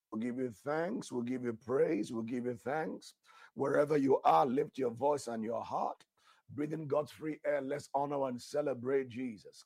We'll give you thanks. We'll give you praise. We'll give you thanks. Wherever you are, lift your voice and your heart. Breathe in God's free air. Let's honor and celebrate Jesus.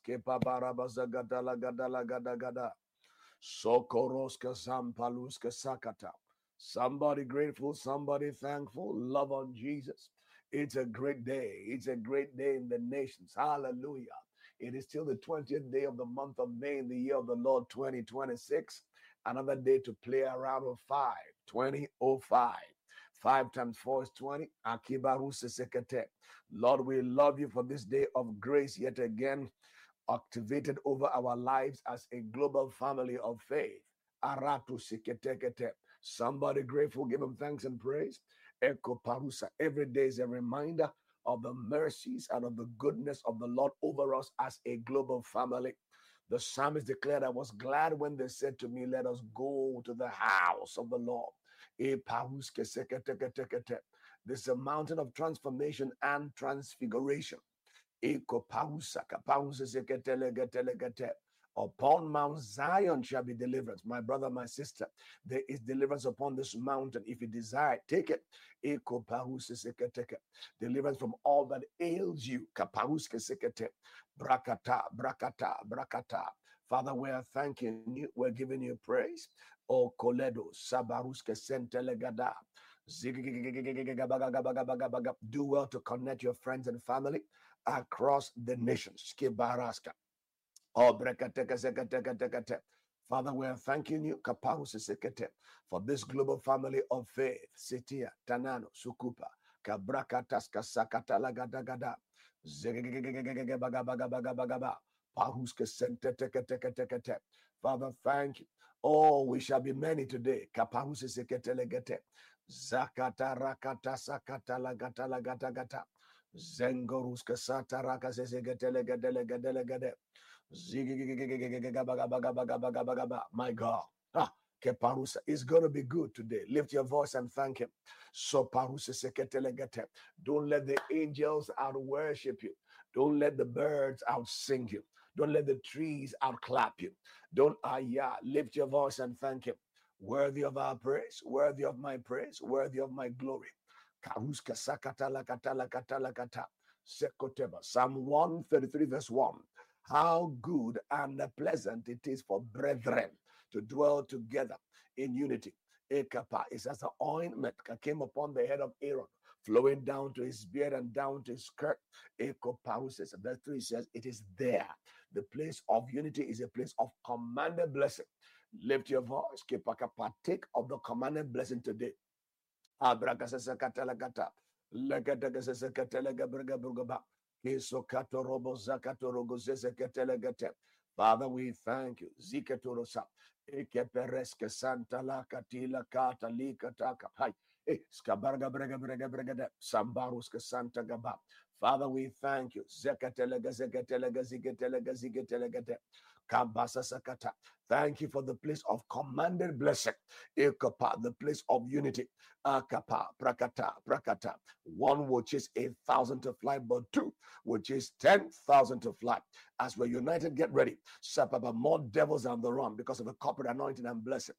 Sokoroska Sampaluska Sakata. Somebody grateful, somebody thankful. Love on Jesus. It's a great day. It's a great day in the nations. Hallelujah. It is still the 20th day of the month of May in the year of the Lord 2026. Another day to play around with 2005. 5 times 4 is 20. Akibaru Sesekete. Lord, we love you for this day of grace yet again activated over our lives as a global family of faith. Aratu siketekete. Somebody grateful, give him thanks and praise. Eko parusa. Every day is a reminder of the mercies and of the goodness of the Lord over us as a global family. The psalmist declared, I was glad when they said to me, let us go to the house of the Lord. This is a mountain of transformation and transfiguration. Upon Mount Zion shall be deliverance. My brother, my sister, there is deliverance upon this mountain. If you desire, take it. Deliverance from all that ails you. Brakata, brakata, brakata. Father, we are thanking you. We're giving you praise. O Koledo, Sabaruske Sentelegada. Do well to connect your friends and family across the nations. Skibaraska. Oh, Father, we are thanking you for this global family of faith. Sitia, Tanano, Sukupa, Kabrakatas, Kasakata, Lagadagada, Zegagagagagagagabagabagabagaba. Father, thank you. Oh, we shall be many today. Zakata rakata sakata lagata lagata gata. Zengoruska sata raka zegetelegedelegedelegede. My God. Keparusa is going to be good today. Lift your voice and thank him. So parusa seketelegete. Don't let the angels out worship you. Don't let the birds out sing you. Don't let the trees out clap you. Don't lift your voice and thank him. Worthy of our praise, worthy of my praise, worthy of my glory. Karuska sakatala katala katala kata. Sekoteba. Psalm 133 verse 1. How good and pleasant it is for brethren to dwell together in unity. Ekapa is as an ointment that came upon the head of Aaron, flowing down to his beard and down to his skirt. Ekoparuses. Verse 3 says, it is there. The place of unity is a place of commanded blessing. Lift your voice. Partake of the commanded blessing today. Abrakasakatalagata. Legategasakatelegabragabrugaba. Kisokatorobozakatorogozezekatelegate. Father, we thank you. Zikatorosa. Ekepereske santa la katila kata lika taka. Hai. Skabarga brega brega brega. Sambaruska santa gaba. Father, we thank you. Zekatelega zekatelega ziketelega ziketelegate. Kabasa sakata. Thank you for the place of commanded blessing. Ekapa, the place of unity. Akapa, prakata, prakata. One will chase 1,000 to fly, but two will chase 10,000 to fly. As we're united, get ready. Sapaba, more devils on the run because of the corporate anointing and blessing.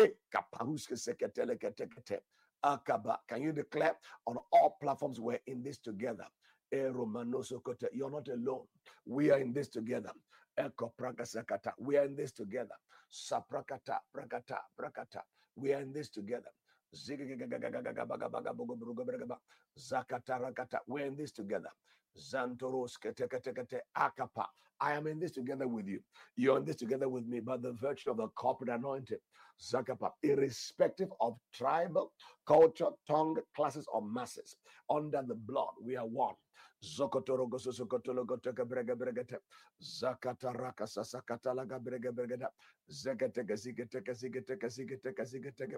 Akaba, can you declare on all platforms we're in this together? You're not alone. We are in this together. We are in this together. Saprakata, prakata, prakata. We are in this together. Zakatarakata. We're in this together. Zantoros akapa. I am in this together with you. You're in this together with me by the virtue of the corporate anointing. Zakapa. Irrespective of tribal, culture, tongue, classes, or masses. Under the blood, we are one. Zokotorogo sokotologotoka brega bregate. Zakataraka sasakatalaga brega bregata. Zakateka zigateka zigateka zigateka zigateka.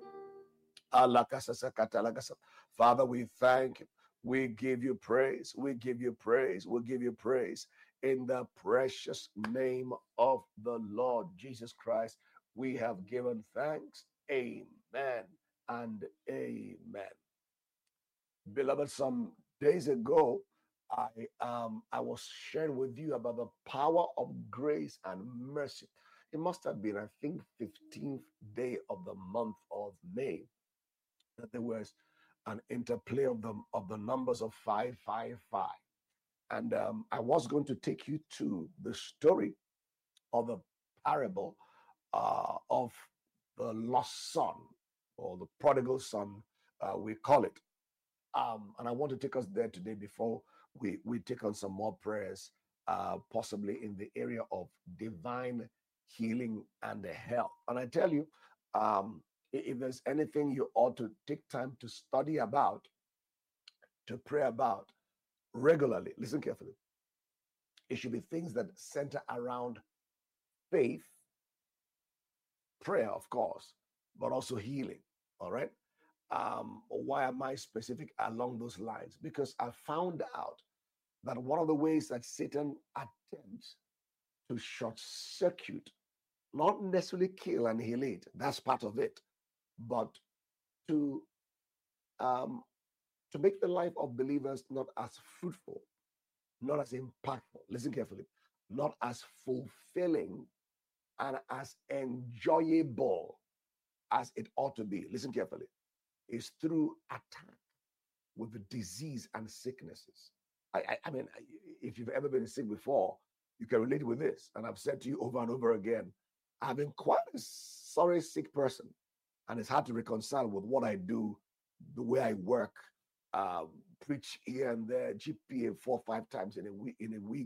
Father, we thank you. We give you praise. We give you praise. We give you praise. In the precious name of the Lord Jesus Christ, we have given thanks. Amen and amen. Beloved, some days ago, I was sharing with you about the power of grace and mercy. It must have been, I think, 15th day of the month of May, that there was an interplay of the numbers of 555. And I was going to take you to the story of the parable of the lost son, or the prodigal son, we call it. And I want to take us there today before we take on some more prayers, possibly in the area of divine healing and health. And I tell you, if there's anything you ought to take time to study about, to pray about regularly, listen carefully. It should be things that center around faith, prayer, of course, but also healing. All right. Why am I specific along those lines? Because I found out that one of the ways that Satan attempts to short circuit, not necessarily kill and annihilate, that's part of it, but to um, to make the life of believers not as fruitful, not as impactful. Listen carefully, not as fulfilling and as enjoyable as it ought to be. Listen carefully, is through attack with the disease and sicknesses. I mean, if you've ever been sick before, you can relate with this. And I've said to you over and over again, I've been quite a sorry sick person, and it's hard to reconcile with what I do, the way I work, preach here and there, GPA 4 or 5 times in a week.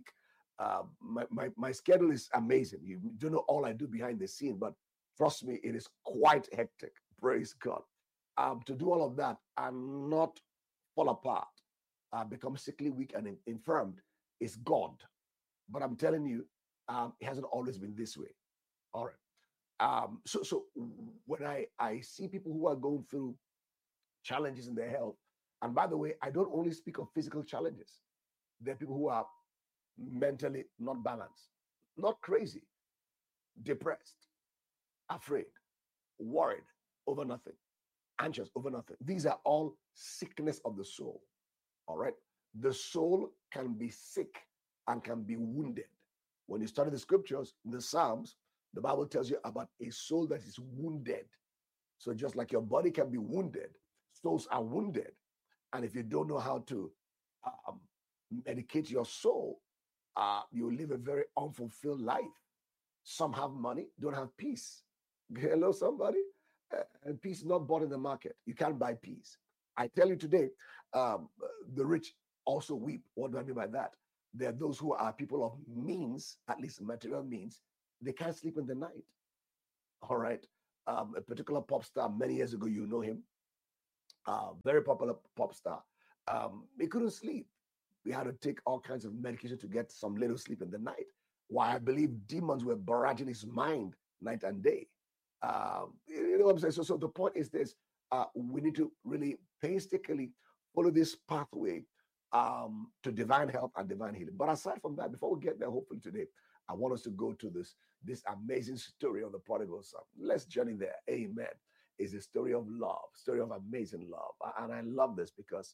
My schedule is amazing. You don't know all I do behind the scene, but trust me, it is quite hectic. Praise God. To do all of that and not fall apart, become sickly, weak, and infirmed is God. But I'm telling you, it hasn't always been this way. All right. So when I see people who are going through challenges in their health, and by the way, I don't only speak of physical challenges. There are people who are mentally not balanced, not crazy, depressed, afraid, worried over nothing, anxious over nothing. These are all sickness of the soul. All right. The soul can be sick and can be wounded. When you study the scriptures, the Psalms, the Bible tells you about a soul that is wounded. So just like your body can be wounded, souls are wounded. And if you don't know how to um, medicate your soul, you live a very unfulfilled life. Some have money, don't have peace. Hello, somebody? And peace is not bought in the market. You can't buy peace. I tell you today, um, the rich also weep. What do I mean by that? There are those who are people of means, at least material means. They can't sleep in the night. All right. A particular pop star many years ago, you know him, very popular pop star. He couldn't sleep. We had to take all kinds of medication to get some little sleep in the night. Why? I believe demons were barraging his mind night and day. You know what I'm saying? So the point is this: we need to really painstakingly follow this pathway to divine health and divine healing. But aside from that, before we get there, hopefully today, I want us to go to this amazing story of the prodigal son. Let's journey there. Amen. It's a story of love, story of amazing love, and I love this because,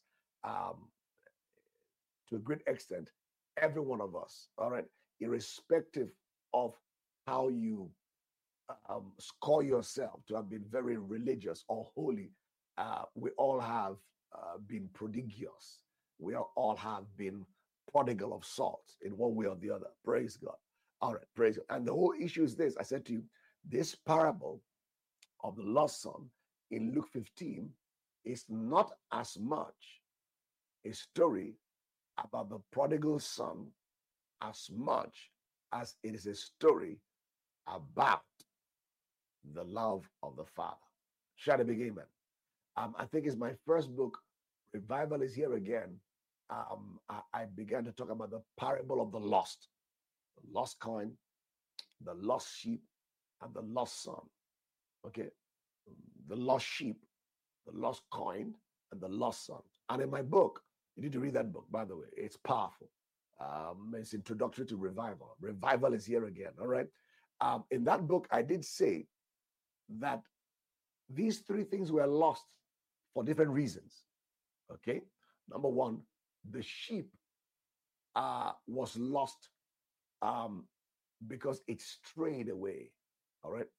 to a great extent, every one of us, all right, irrespective of how you score yourself to have been very religious or holy, we all have been prodigious. We all have been prodigal of sorts in one way or the other. Praise God. All right, praise God. And the whole issue is this: I said to you, this parable of the lost son in Luke 15 is not as much a story about the prodigal son as much as it is a story about the love of the Father. Shall I begin, man? I think it's my first book, Revival is Here Again. I began to talk about the parable of the lost coin, the lost sheep, and the lost son. Okay, the lost sheep, the lost coin, and the lost son. And in my book, you need to read that book, by the way. It's powerful. It's introductory to revival. Revival is here again. All right. In that book, I did say that these three things were lost for different reasons. Okay. Number one, the sheep was lost because it strayed away. All right.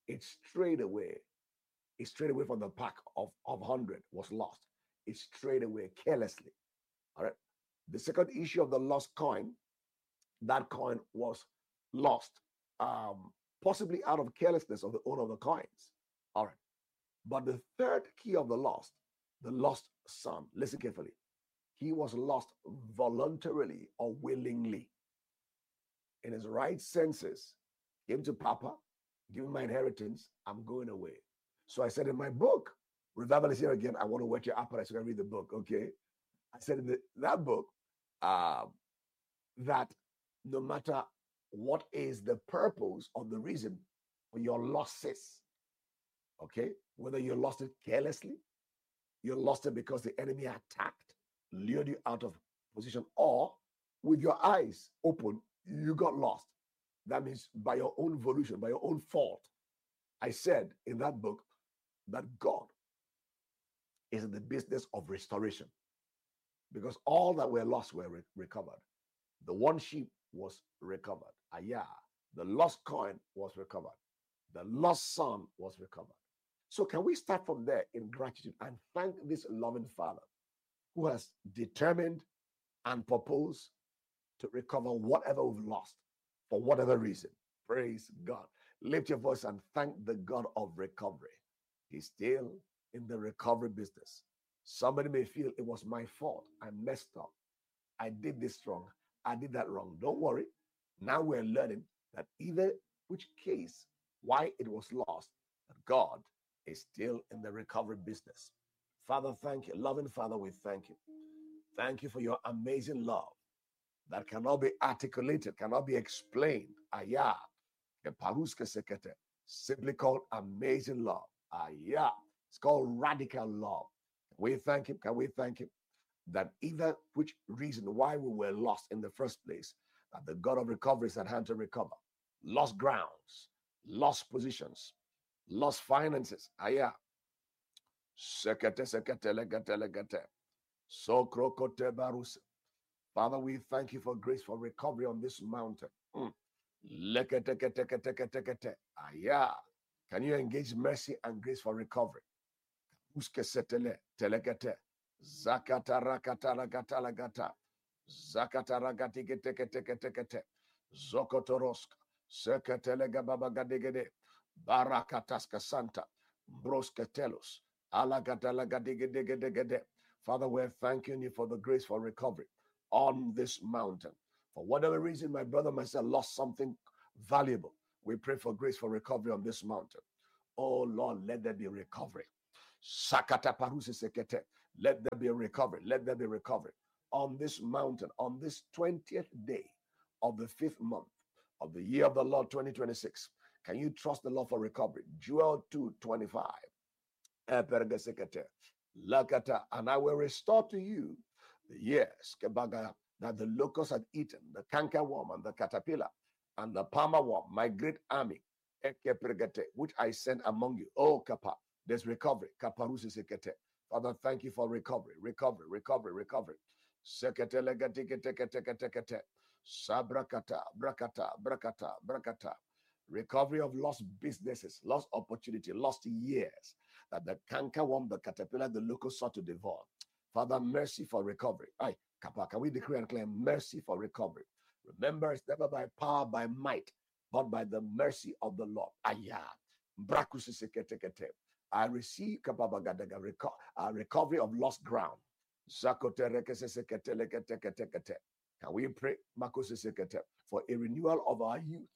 It strayed away from the pack of 100, was lost. It strayed away carelessly. All right. The second issue of the lost coin, that coin was lost, possibly out of carelessness of the owner of the coins. All right. But the third key of the lost son, listen carefully. He was lost voluntarily or willingly. In his right senses, came to Papa, give me my inheritance, I'm going away. So I said in my book, Revival is here again. I want to whet your appetite so you can read the book, okay? I said in that book uh, that no matter what is the purpose or the reason for your losses, okay, whether you lost it carelessly, you lost it because the enemy attacked, lured you out of position, or with your eyes open, you got lost. That means by your own volition, by your own fault. I said in that book that God is in the business of restoration because all that were lost were recovered. The one sheep was recovered. Yeah. The lost coin was recovered. The lost son was recovered. So can we start from there in gratitude and thank this loving Father who has determined and proposed to recover whatever we've lost for whatever reason? Praise God. Lift your voice and thank the God of recovery. He's still in the recovery business. Somebody may feel it was my fault. I messed up. I did this wrong. I did that wrong. Don't worry. Now we're learning that either which case, why it was lost, that God is still in the recovery business. Father, thank you. Loving Father, we thank you. Thank you for your amazing love that cannot be articulated, cannot be explained. Aya, paruske sekete, simply called amazing love. Aya, it's called radical love. We thank him. Can we thank him that either which reason why we were lost in the first place, that the God of recovery is at hand to recover. Lost grounds, lost positions, lost finances. Aya, sekete sekete legete legete, so krokote barus. Father, we thank you for grace for recovery on this mountain. Leketeketeketeketekete. Aya. Can you engage mercy and grace for recovery? Uskesetele telekete. Zakata rakata lagata lagata. Zakata ragatikete. Zokotorosk. Seketelega babagadegede. Barakataska santa. Brosketelos. Alagata lagadigedegedegede. Father, we're thanking you for the grace for recovery on this mountain. For whatever reason, my brother, myself lost something valuable. We pray for grace for recovery on this mountain. Oh Lord, let there be recovery. Sakata parusi sekete. Let there be a recovery. Let there be recovery on this mountain, on this 20th day of the 5th month of the year of the Lord 2026. Can you trust the Lord for recovery? Joel 2:25. Lakata, and I will restore to you the years that the locust had eaten, the cankerworm and the caterpillar and the palmer worm, my great army, which I sent among you. Oh, Kappa, there's recovery. Father, thank you for recovery. Sabrakata, brakata. Recovery of lost businesses, lost opportunity, lost years that the cankerworm, the caterpillar, the locust sought to devour. Father, mercy for recovery. Aye, Kappa, can we decree and claim mercy for recovery? Remember, it's never by power, by might, but by the mercy of the Lord. Aya. I receive recovery of lost ground. Can we pray for a renewal of our youth?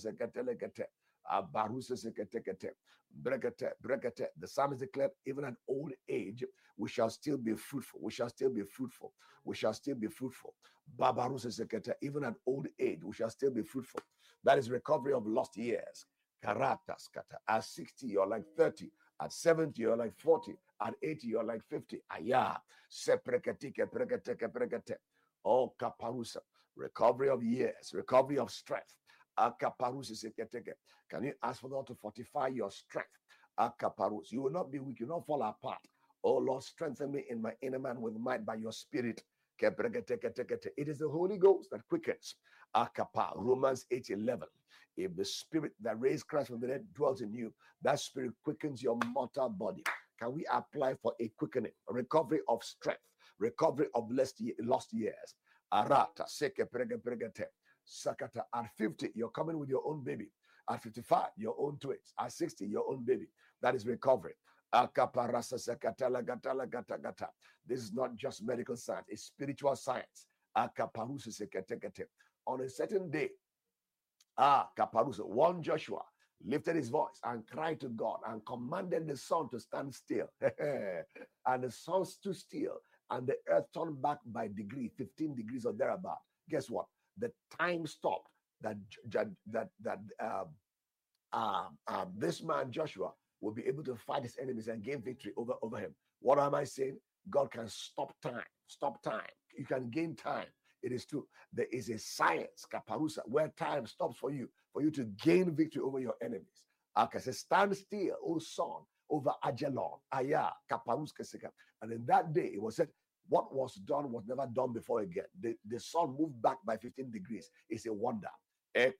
The psalmist declared, even at old age, we shall still be fruitful. We shall still be fruitful. We shall still be fruitful. Even at old age, we shall still be fruitful. That is recovery of lost years. At 60, you're like 30. At 70, you're like 40. At 80, you're like 50. Aya. Oh, kaparusa. Recovery of years. Recovery of strength. Can you ask for the Lord to fortify your strength? You will not be weak. You will not fall apart. Oh Lord, strengthen me in my inner man with might by your spirit. It is the Holy Ghost that quickens Akapa, Romans 8:11. If the spirit that raised Christ from the dead dwells in you, that spirit quickens your mortal body. Can we apply for a quickening, a recovery of strength, recovery of lost years? Arata, seke prege pregete. Sakata. At 50, you're coming with your own baby. At 55, your own twins. At 60, your own baby. That is recovery. Akaparasa sakatala gatala gata gata. This is not just medical science, it's spiritual science. Akaparusa seketekete. On a certain day, Kaparusa, one Joshua lifted his voice and cried to God and commanded the sun to stand still. And the sun stood still, and the earth turned back by degree, 15 degrees or thereabout. Guess what? The time stopped that this man Joshua will be able to fight his enemies and gain victory over him. What am I saying? God can stop time. Stop time. You can gain time. It is true. There is a science, kaparusa, where time stops for you to gain victory over your enemies. Okay, so stand still, O sun, over Ajalon, Aya, kaparuska. And in that day, it was said, what was done was never done before again. The sun moved back by 15 degrees. It's a wonder. Thank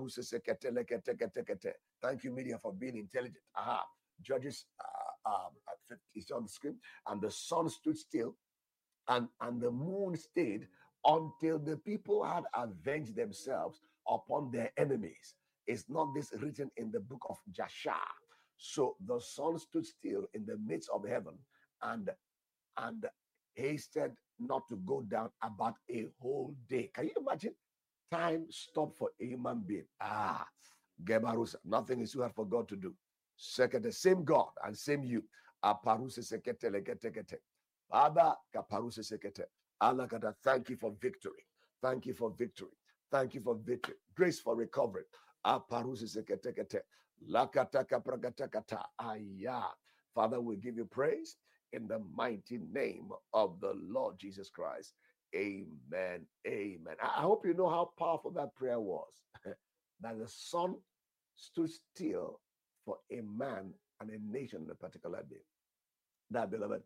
you, media, for being intelligent. Judges is on the screen. And the sun stood still, and the moon stayed until the people had avenged themselves upon their enemies. Is not this written in the book of Jasher? So the sun stood still in the midst of heaven and hasted not to go down about a whole day. Can you imagine? Time stopped for a human being. Gebarusa. Nothing is too hard for God to do. Second, the same God and same you. Aparuse sekete legete gete. Father, kaparuse sekete. Allah, thank you for victory. Thank you for victory. Thank you for victory. Grace for recovery. Aparuse sekete gete. Lakataka pragatakata. Ayah. Father, we give you praise in the mighty name of the Lord Jesus Christ. Amen. Amen. I hope you know how powerful that prayer was. That the sun stood still for a man and a nation in a particular day. That, beloved,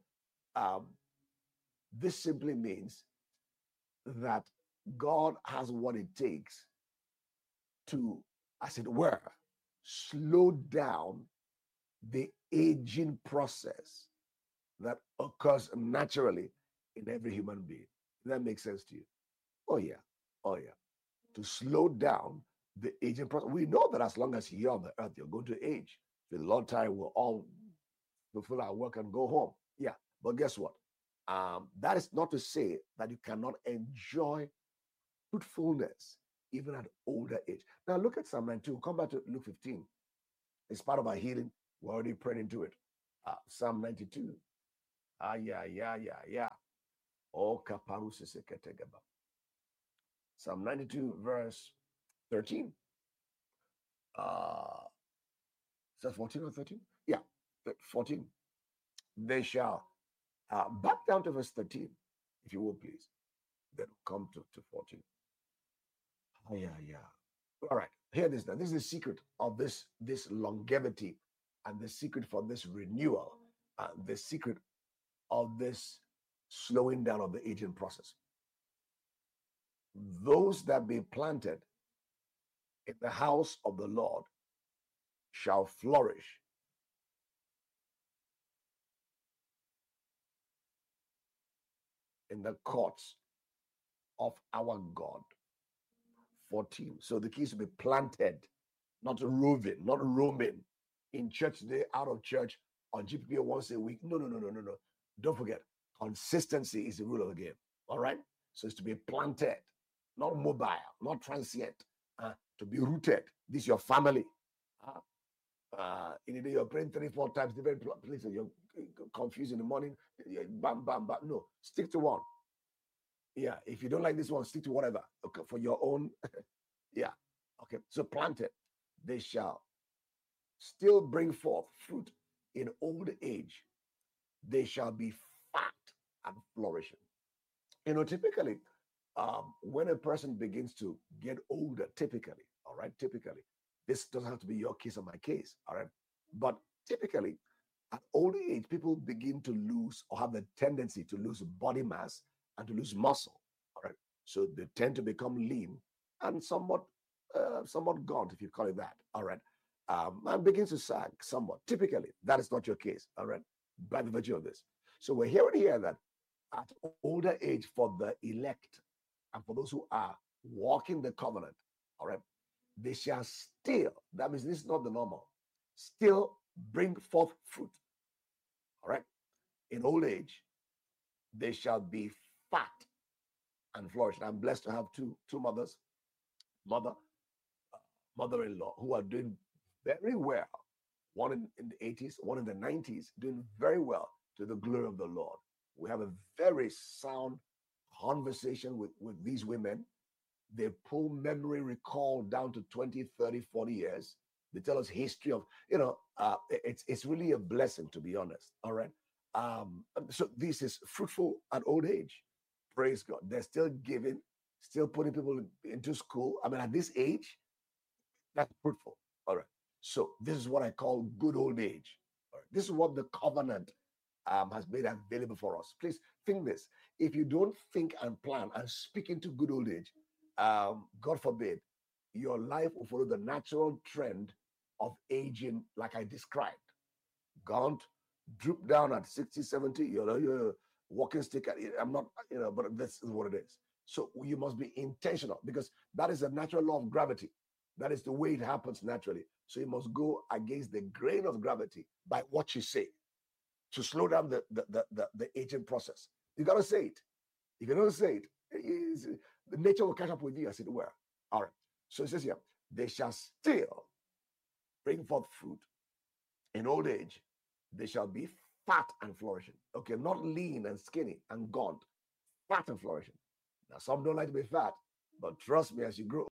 this simply means that God has what it takes to, as it were, slow down the aging process that occurs naturally in every human being. Does that make sense to you? Oh, yeah. Oh, yeah. To slow down the aging process. We know that as long as you're on the earth, you're going to age. With a long time, we'll all fulfill our work and go home. Yeah. But guess what? That is not to say that you cannot enjoy fruitfulness even at older age. Now look at Psalm 92. We'll come back to Luke 15. It's part of our healing. We already prayed into it. Psalm 92. Yeah. Oh, Psalm 92, verse 13. Is that 14 or 13? Yeah, 14. They shall, back down to verse 13, if you will, please. Then come to 14. Yeah. All right, hear this now. This is the secret of this longevity and the secret for this renewal, the secret of this slowing down of the aging process. Those that be planted in the house of the Lord shall flourish in the courts of our God. 14. So the key is to be planted, not roving, not roaming in church today, out of church, on GPP once a week. No. Don't forget, consistency is the rule of the game. All right? So it's to be planted, not mobile, not transient, to be rooted. This is your family. In the day, you're praying 3-4 times, different places. You're confused in the morning. Bam. No, stick to one. Yeah, if you don't like this one, stick to whatever. Okay, for your own. Yeah. Okay. So planted, they shall still bring forth fruit in old age. They shall be fat and flourishing. Typically, when a person begins to get older, typically, all right, this doesn't have to be your case or my case, all right, but typically, at old age, people begin to lose or have the tendency to lose body mass and to lose muscle, all right. So they tend to become lean and somewhat gaunt, if you call it that. All right. And begins to sag somewhat. Typically, that is not your case. All right. By the virtue of this. So we're hearing here that at older age for the elect and for those who are walking the covenant, all right, they shall still, that means this is not the normal, still bring forth fruit. All right. In old age, they shall be fat and flourish. I'm blessed to have two mothers, mother, mother-in-law, who are doing very well. One in the 80s, one in the 90s, doing very well to the glory of the Lord. We have a very sound conversation with these women. They pull memory recall down to 20, 30, 40 years. They tell us history of, it's really a blessing, to be honest. All right. So this is fruitful at old age. Praise God. They're still giving, still putting people into school. I mean, at this age, that's fruitful. All right. So this is what I call good old age. All right. This is what the covenant has made available for us. Please think this. If you don't think and plan and speak into good old age, God forbid, your life will follow the natural trend of aging like I described. Gaunt, droop down at 60, 70, you're walking stick. I'm not, but this is what it is. So you must be intentional because that is a natural law of gravity. That is the way it happens naturally. So you must go against the grain of gravity by what you say to slow down the aging process. You got to say it. If you don't say it, the nature will catch up with you, as it were. All right. So it says here, they shall still bring forth fruit in old age. They shall be fat and flourishing. Okay, not lean and skinny and gaunt, fat and flourishing. Now, some don't like to be fat, but trust me, as you grow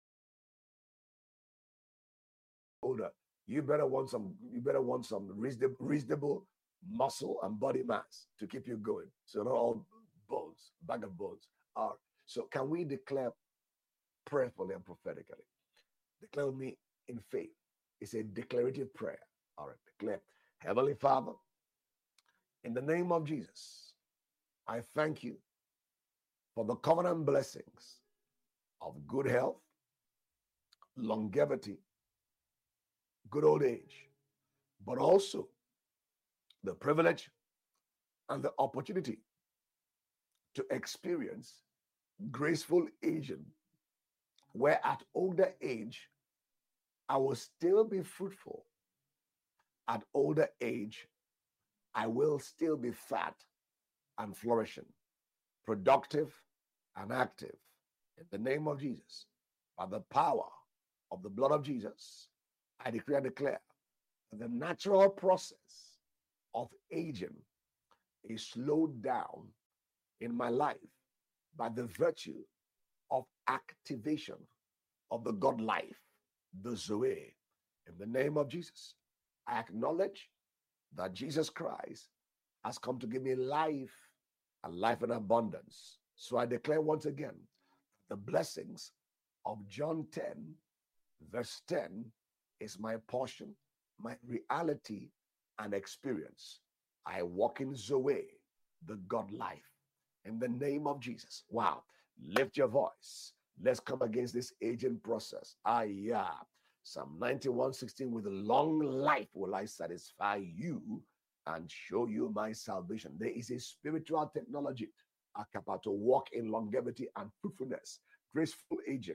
older, you better want some reasonable muscle and body mass to keep you going. So not all bones, bag of bones are. So can we declare prayerfully and prophetically? Declare with me in faith. It's a declarative prayer. All right, declare. Heavenly Father, in the name of Jesus, I thank you for the covenant blessings of good health, longevity, good old age, but also the privilege and the opportunity to experience graceful aging, where at older age, I will still be fruitful. At older age, I will still be fat and flourishing, productive and active. In the name of Jesus, by the power of the blood of Jesus, I decree and declare that the natural process of aging is slowed down in my life by the virtue of activation of the God life, the Zoe. In the name of Jesus, I acknowledge that Jesus Christ has come to give me life and life in abundance. So I declare once again, the blessings of John 10, verse 10 is my portion, my reality and experience. I walk in Zoe, the God life, in the name of Jesus. Wow. Lift your voice. Let's come against this aging process. Yeah. Psalm 91:16, with long life will I satisfy you and show you my salvation. There is a spiritual technology to walk in longevity and fruitfulness, graceful aging.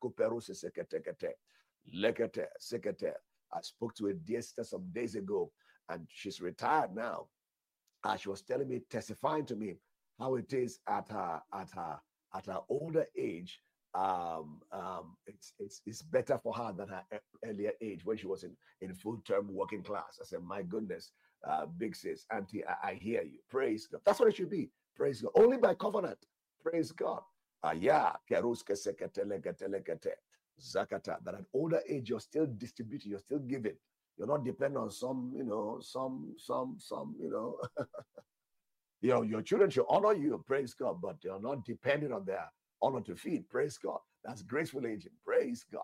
I spoke to a dear sister some days ago, and she's retired now. She was telling me, testifying to me, how it is at her older age. It's better for her than her earlier age when she was in full-term working class. I said, my goodness, big sis, auntie, I hear you. Praise God. That's what it should be. Praise God. Only by covenant. Praise God. Zakata. That at older age you're still distributing, you're still giving. You're not dependent on some, your children should honor you, praise God, but you're not dependent on their honor to feed, praise God. That's graceful aging, praise God.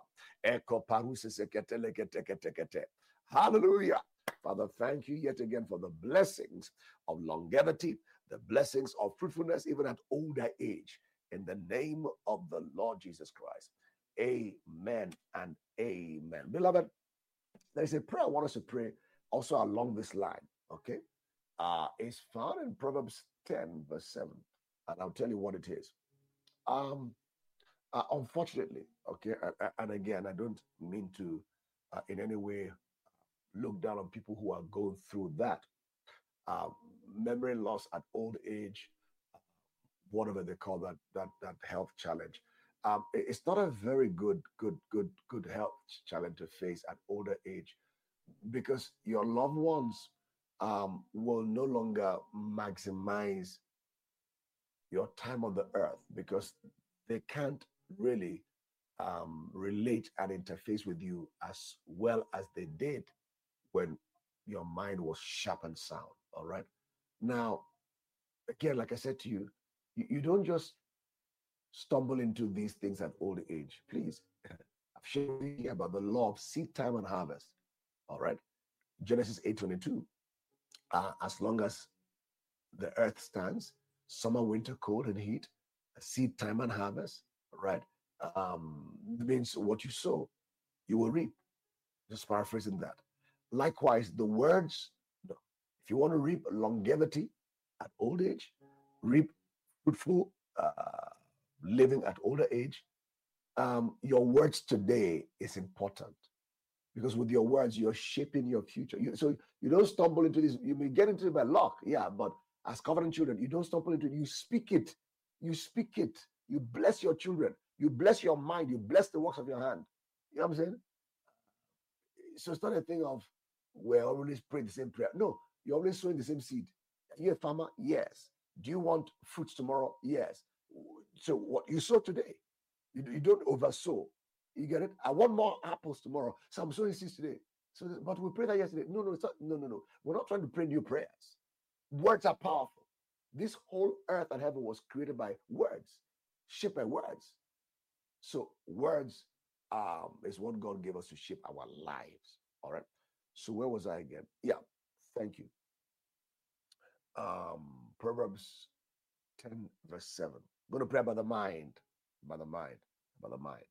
Hallelujah. Father, thank you yet again for the blessings of longevity, the blessings of fruitfulness, even at older age, in the name of the Lord Jesus Christ. Amen and amen. Beloved, there is a prayer I want us to pray also along this line. Okay. It's found in Proverbs 10, verse 7. And I'll tell you what it is. Unfortunately, okay, and again, I don't mean to in any way look down on people who are going through that. Memory loss at old age, whatever they call that health challenge. It's not a very good health challenge to face at older age, because your loved ones will no longer maximize your time on the earth, because they can't really relate and interface with you as well as they did when your mind was sharp and sound. All right. Now, again, like I said to you, you don't just stumble into these things at old age. Please, I've shared with you about the law of seed time and harvest. All right. Genesis 8:22. As long as the earth stands, summer, winter, cold, and heat, seed time and harvest, right? Means what you sow, you will reap. Just paraphrasing that. Likewise, the words, if you want to reap longevity at old age, reap fruitful living at older age, your words today is important, because with your words, you're shaping your future. So you don't stumble into this. You may get into it by luck, yeah, but as covenant children, you don't stumble into it. You speak it. You speak it. You bless your children. You bless your mind. You bless the works of your hand. You know what I'm saying? So it's not a thing of we're always praying the same prayer. No, you're always sowing the same seed. Are you a farmer? Yes. Do you want fruits tomorrow? Yes. So what you sow today, you don't oversow. You get it? I want more apples tomorrow, so I'm sowing seeds today. So, but we prayed that yesterday. No, it's not. No. We're not trying to pray new prayers. Words are powerful. This whole earth and heaven was created by words, shaped by words. So words is what God gave us to shape our lives. All right. So where was I again? Yeah. Thank you. Proverbs 10, verse 7. I'm going to pray about the mind. About the mind. About the mind.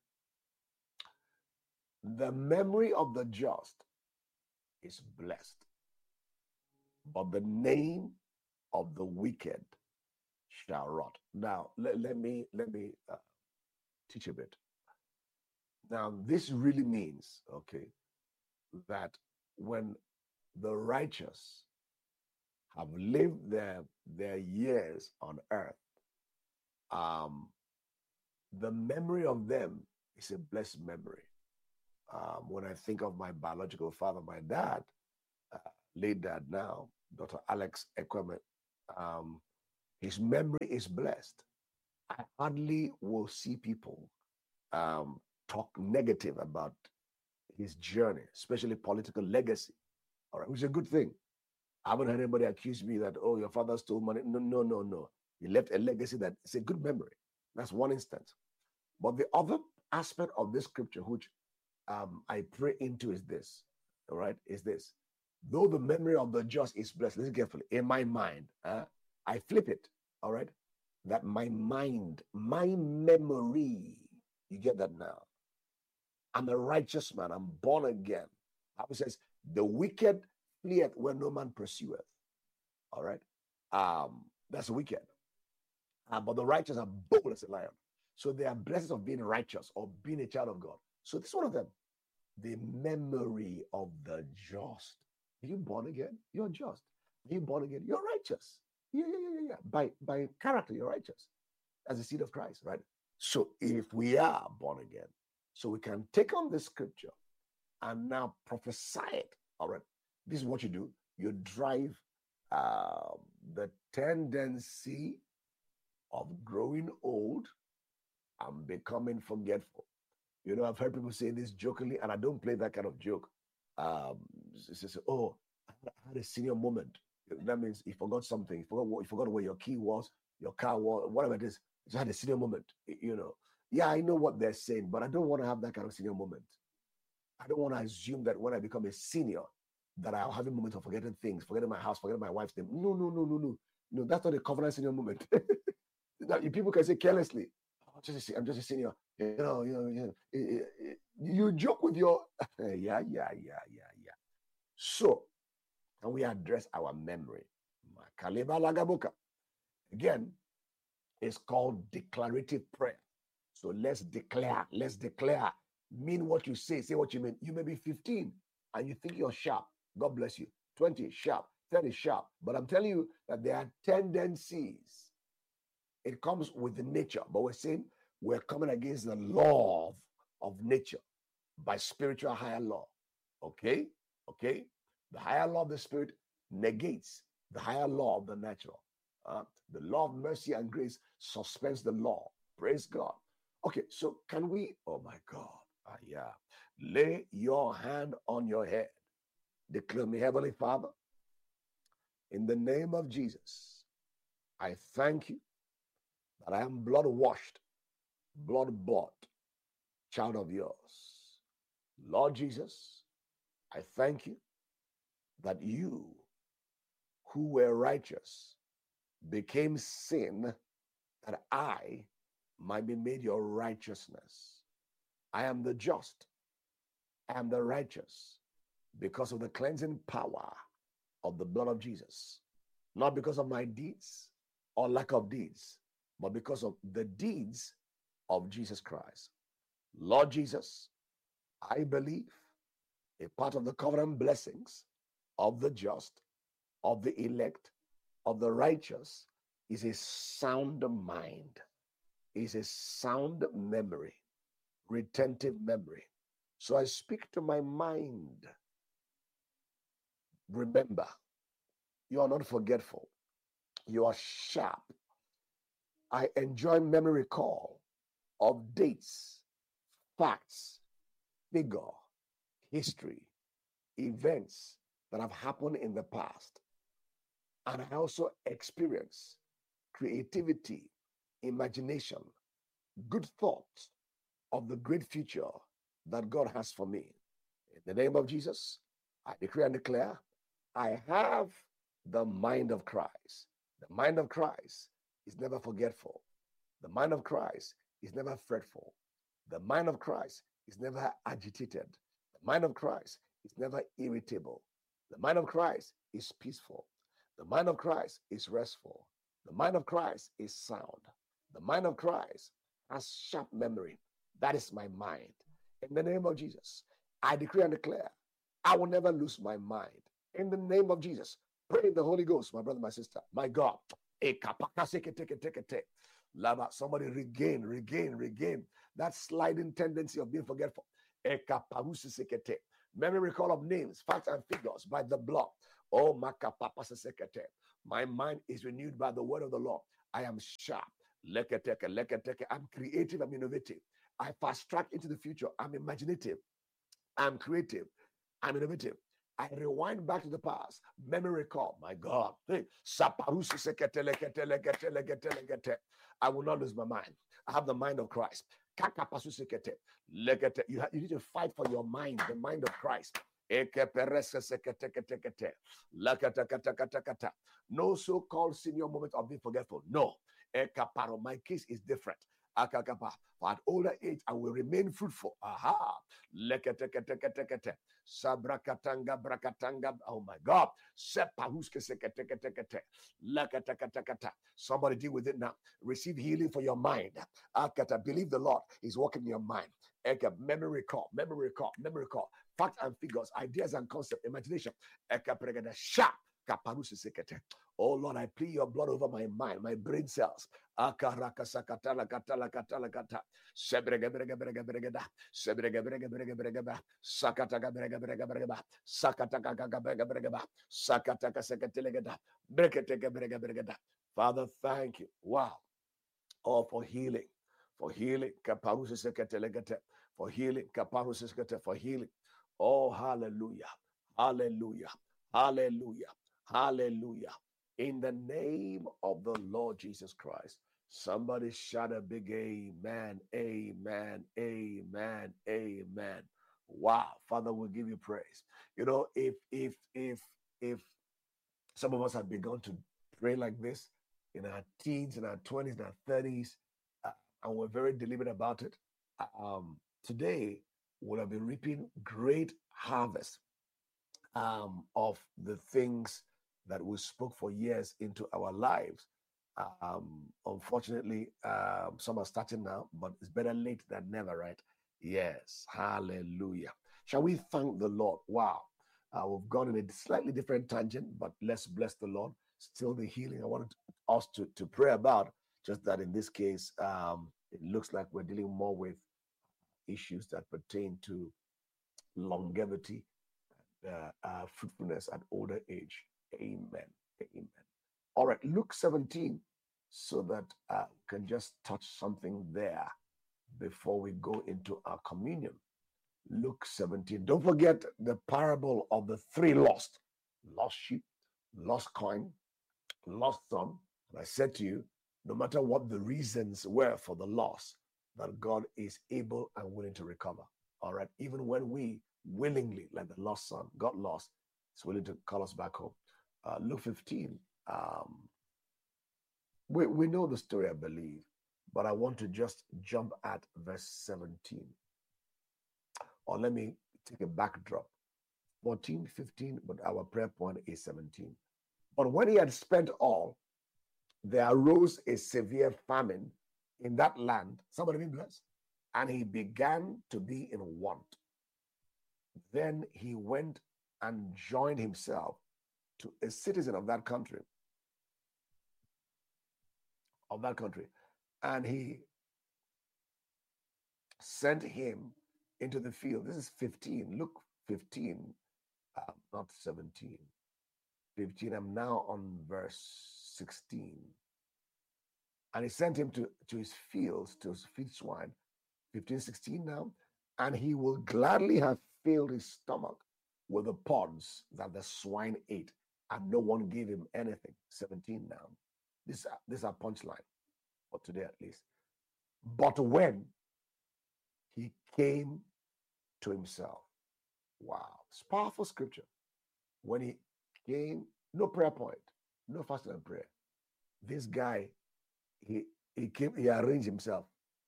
The memory of the just is blessed, but the name of the wicked shall rot. Now, let me teach a bit. Now, this really means, okay, that when the righteous have lived their years on earth, the memory of them is a blessed memory. When I think of my biological father, my dad, late dad now, Dr. Alex Ekweme, his memory is blessed. I hardly will see people talk negative about his journey, especially political legacy, all right, which is a good thing. I haven't heard anybody accuse me that, oh, your father stole money. No. He left a legacy that is a good memory. That's one instance. But the other aspect of this scripture, which I pray into, is this, all right, is this. Though the memory of the just is blessed, listen carefully, in my mind, I flip it, all right, that my mind, my memory, you get that now? I'm a righteous man. I'm born again. The Bible says, the wicked fleeth where no man pursueth. All right. That's wicked. But the righteous are bold as a lion. So they are blessings of being righteous or being a child of God. So this is one of them. The memory of the just. Are you born again? You're just. Are you born again? You're righteous. Yeah. By character, you're righteous. As the seed of Christ, right? So if we are born again, so we can take on this scripture and now prophesy it. All right. This is what you do. You drive the tendency of growing old and becoming forgetful. You know, I've heard people say this jokingly, and I don't play that kind of joke. Oh, I had a senior moment. That means you forgot something. You forgot where your key was, your car was, whatever it is. You had a senior moment, you know. Yeah, I know what they're saying, but I don't want to have that kind of senior moment. I don't want to assume that when I become a senior, that I'll have a moment of forgetting things, forgetting my house, forgetting my wife's name. No. No, that's not a covenant senior moment. People can say carelessly, I'm just a senior. You joke with your yeah. So, can we address our memory? Again, it's called declarative prayer. So let's declare. Mean what you say what you mean. You may be 15 and you think you're sharp. God bless you. 20 sharp, 30 sharp. But I'm telling you that there are tendencies. It comes with the nature. But we're saying we're coming against the law of nature by spiritual higher law. Okay? The higher law of the spirit negates the higher law of the natural. The law of mercy and grace suspends the law. Praise God. Okay, so can we, oh my God, lay your hand on your head. Declare me, Heavenly Father, in the name of Jesus, I thank you that I am blood washed, blood bought, child of yours. Lord Jesus, I thank you that you, who were righteous, became sin that I might be made your righteousness. I am the just, I am the righteous because of the cleansing power of the blood of Jesus. Not because of my deeds or lack of deeds, but because of the deeds of Jesus Christ. Lord Jesus, I believe a part of the covenant blessings of the just, of the elect, of the righteous is a sound mind, is a sound memory, retentive memory. So I speak to my mind. Remember, you are not forgetful. You are sharp. I enjoy memory recall of dates, facts, figure, history, events that have happened in the past. And I also experience creativity, imagination, good thoughts of the great future that God has for me. In the name of Jesus, I decree and declare, I have the mind of Christ. The mind of Christ is never forgetful. The mind of Christ is never fretful. The mind of Christ is never agitated. The mind of Christ is never irritable. The mind of Christ is peaceful. The mind of Christ is restful. The mind of Christ is sound. The mind of Christ has sharp memory. That is my mind. In the name of Jesus, I decree and declare, I will never lose my mind. In the name of Jesus, pray in the Holy Ghost, my brother, my sister, my God. Somebody regain that sliding tendency of being forgetful. Memory recall of names, facts, and figures by the blood. Oh, my mind is renewed by the word of the Lord. I am sharp. I'm creative. I'm innovative. I fast track into the future. I'm imaginative. I'm creative. I'm innovative. I rewind back to the past. Memory recall. My God. Hey. I will not lose my mind. I have the mind of Christ. You need to fight for your mind, the mind of Christ. No so-called senior moment of being forgetful. No. My case is different. At older age, I will remain fruitful. Aha. Sabrakatanga brakatanga. Oh my God. Somebody deal with it now. Receive healing for your mind. Believe the Lord is working in your mind. Memory recall. Facts and figures, ideas and concepts, imagination. Sharp. Oh Lord, I plead your blood over my mind, my brain cells. Father, thank you. Wow. Oh, for healing. For healing. For healing. For healing. Oh, hallelujah. Hallelujah. Hallelujah. Hallelujah. In the name of the Lord Jesus Christ. Somebody shout a big amen. Amen. Amen. Amen. Wow. Father, we'll give you praise. You know, if some of us have begun to pray like this in our teens, in our 20s, in our 30s, and we're very deliberate about it. Today, we'll have been reaping great harvest of the things that we spoke for years into our lives. Unfortunately, some are starting now, but it's better late than never, right? Yes, hallelujah. Shall we thank the Lord? Wow. We've gone in a slightly different tangent, but let's bless the Lord. Still the healing I wanted us to pray about, just that in this case, it looks like we're dealing more with issues that pertain to longevity, fruitfulness at older age. Amen. Amen. All right, Luke 17, so that we can just touch something there before we go into our communion. Luke 17. Don't forget the parable of the three lost sheep, lost coin, lost son. And I said to you, no matter what the reasons were for the loss, that God is able and willing to recover. All right, even when we willingly, like the lost son, got lost, He's willing to call us back home. Luke 15. We know the story, I believe, but I want to just jump at verse 17. Or let me take a backdrop. 14, 15, but our prayer point is 17. But when he had spent all, there arose a severe famine in that land. Somebody be blessed. And he began to be in want. Then he went and joined himself to a citizen of that country. And he sent him into the field. This is 15. Look, 15, not 17. 15. I'm now on verse 16. And he sent him to his fields to feed swine. 15, 16 now. And he will gladly have filled his stomach with the pods that the swine ate, and no one gave him anything. 17 now. This is our punchline for today at least. But when he came to himself, wow, it's powerful scripture. When he came, no prayer point, no fasting and prayer. This guy, he came, he arranged himself.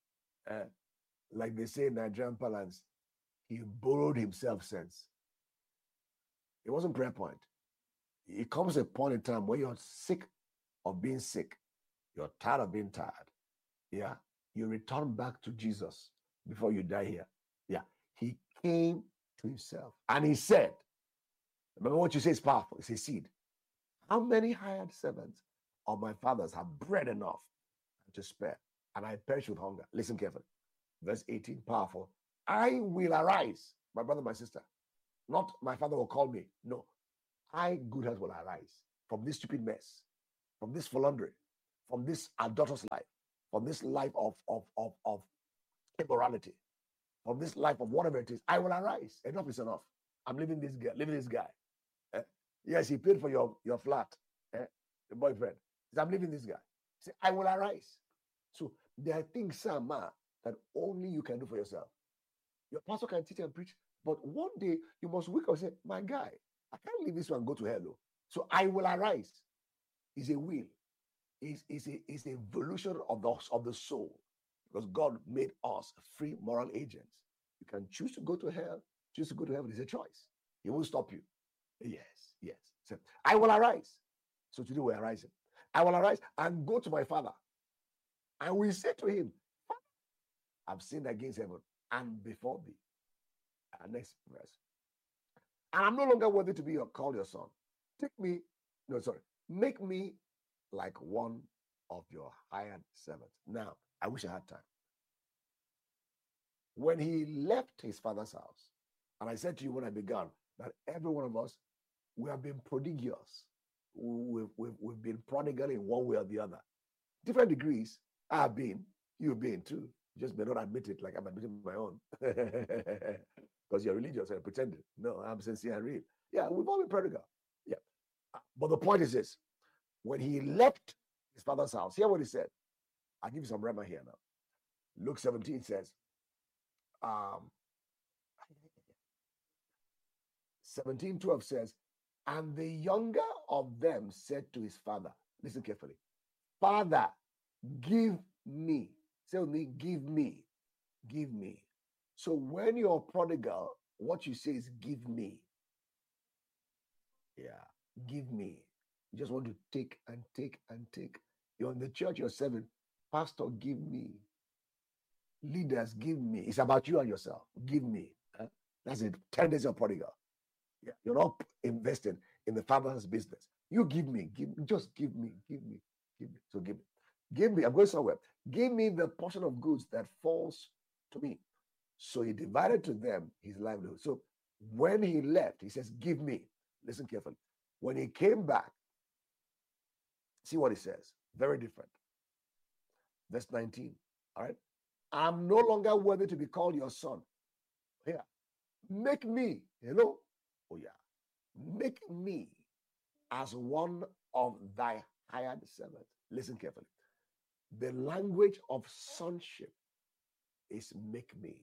Like they say in Nigerian parlance, he borrowed himself sense. It wasn't prayer point. It comes a point in time where you're sick of being sick. You're tired of being tired. Yeah. You return back to Jesus before you die here. Yeah. He came to himself and he said, remember what you say is powerful. It's a seed. How many hired servants of my fathers have bread enough to spare, and I perish with hunger? Listen carefully. Verse 18, powerful. I will arise, my brother, my sister. Not my father will call me. No, I, good health, will arise from this stupid mess, from this philandry, from this adulterous life, from this life of immorality, from this life of whatever it is. I will arise. Enough is enough. I'm leaving this guy. Yes, he paid for your flat, the boyfriend. I'm leaving this guy. Say, I will arise. So there are things, Sama, that only you can do for yourself. Your pastor can teach and preach, but one day you must wake up and say, my guy, I can't leave this one and go to hell. So I will arise. Is a will. Is a evolution of the soul, because God made us free moral agents. You can choose to go to hell, choose to go to heaven. It's a choice. He won't stop you. Yes. So I will arise. So today we're arising. I will arise and go to my father. And we say to him, I've sinned against heaven and before thee. Next verse. And I'm no longer worthy to be called your son. Make me like one of your hired servants. Now, I wish I had time. When he left his father's house, and I said to you when I began that every one of us, we have been prodigious. We've been prodigal in one way or the other. Different degrees. I've been, you've been too. You just may not admit it like I'm admitting my own. Because you're religious and pretending. No, I'm sincere and real. Yeah, we've all been prodigal. Yeah. But the point is this. When he left his father's house, hear what he said. I'll give you some rhema here now. Luke 17 says, 17:12 says, and the younger of them said to his father, listen carefully, Father, give me. Say with me, give me, give me. So when you're prodigal, what you say is give me. Yeah, give me. You just want to take and take and take. You're in the church, you're serving. Pastor, give me. Leaders, give me. It's about you and yourself. Give me. That's it. 10 days of prodigal. Yeah, you're not invested in the father's business. You give me, just give me, give me, give me. So give me. Give me, I'm going somewhere. Give me the portion of goods that falls to me. So he divided to them his livelihood. So when he left, he says, give me. Listen carefully. When he came back, see what he says. Very different. Verse 19. All right. I'm no longer worthy to be called your son. Yeah. Make me. Hello. Oh, yeah. Make me as one of thy hired servants. Listen carefully. The language of sonship is make me.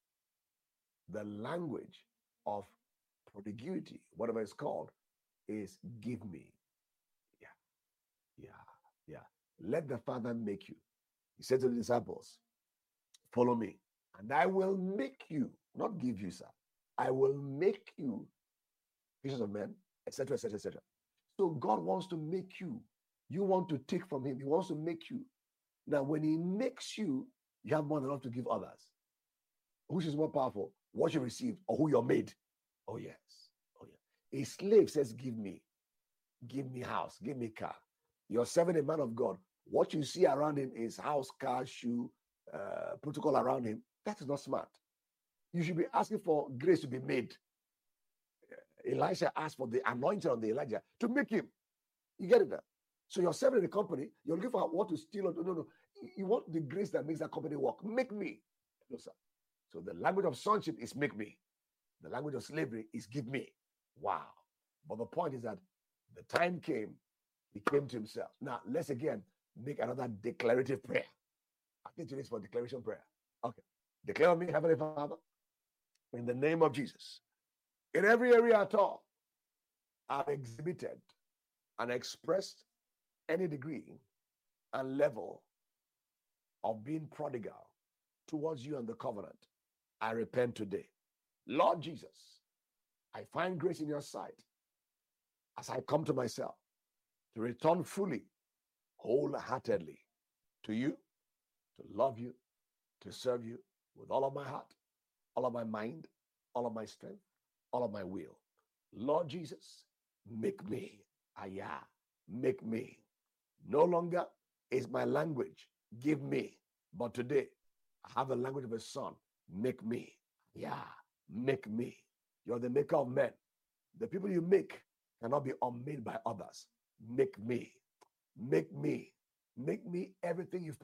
The language of prodigality, whatever it's called, is give me. Yeah, yeah, yeah. Let the Father make you. He said to the disciples, follow me, and I will make you, not give you, sir. I will make you fishers of men, etc., etc., etc. So God wants to make you. You want to take from him. He wants to make you. Now, when he makes you, you have more than enough to give others. Which is more powerful? What you received or who you're made? Oh, yes. Oh, yeah. A slave says, give me house, give me car. You're serving a man of God. What you see around him is house, car, shoe, protocol around him. That is not smart. You should be asking for grace to be made. Elisha asked for the anointing on the Elijah to make him. You get it now? So you're serving the company. You're looking for what to steal. No. You want the grace that makes that company work. Make me. No, sir. So the language of sonship is make me. The language of slavery is give me. Wow. But the point is that the time came, he came to himself. Now, let's again make another declarative prayer. I think today is for declaration prayer. Okay. Declare on me, Heavenly Father, in the name of Jesus. In every area at all, I've exhibited and expressed any degree and level of being prodigal towards you and the covenant. I repent today. Lord Jesus, I find grace in your sight as I come to myself to return fully, wholeheartedly to you, to love you, to serve you with all of my heart, all of my mind, all of my strength, all of my will. Lord Jesus, make me, make me. No longer is my language, give me, but today I have the language of a son, make me, make me. You're the maker of men. The people you make cannot be unmade by others. Make me, make me, make me everything you've